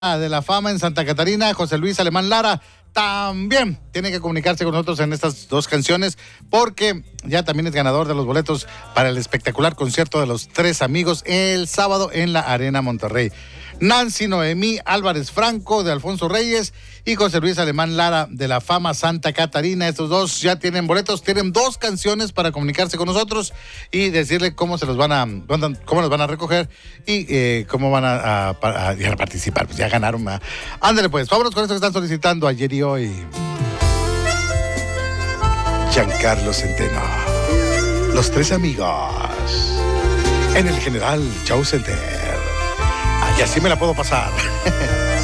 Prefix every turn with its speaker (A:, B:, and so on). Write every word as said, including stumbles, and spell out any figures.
A: de la Fama en Santa Catarina, José Luis Alemán Lara, también tiene que comunicarse con nosotros en estas dos canciones porque ya también es ganador de los boletos para el espectacular concierto de los tres amigos el sábado en la Arena Monterrey. Nancy Noemí Álvarez Franco de Alfonso Reyes y José Luis Alemán Lara de la Fama Santa Catarina. Estos dos ya tienen boletos, tienen dos canciones para comunicarse con nosotros y decirle cómo se los van a, cómo los van a recoger y eh, cómo van a, a, a, a participar. Pues ya ganaron. A... Ándale pues, vámonos con esto que están solicitando ayer y hoy. Giancarlo Centeno, los tres amigos en el General Show Center. Y así me la puedo pasar.